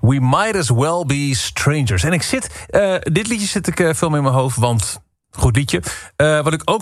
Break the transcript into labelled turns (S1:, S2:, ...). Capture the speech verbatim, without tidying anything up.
S1: We Might As Well Be Strangers. En ik zit, uh, dit liedje zit ik uh, veel meer in mijn hoofd, want goed liedje. Uh, wat ik ook